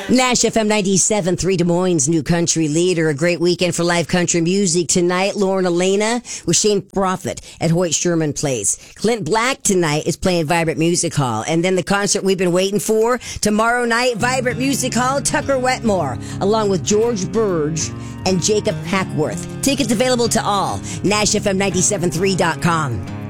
Nash FM 97.3 Des Moines' new country leader. A great weekend for live country music tonight. Lauren Elena with Shane Prophet at Hoyt Sherman Place. Clint Black tonight is playing Vibrant Music Hall. And then the concert we've been waiting for tomorrow night, Vibrant Music Hall, Tucker Wetmore, along with George Burge and Jacob Hackworth. Tickets available to all. NashFM973.com.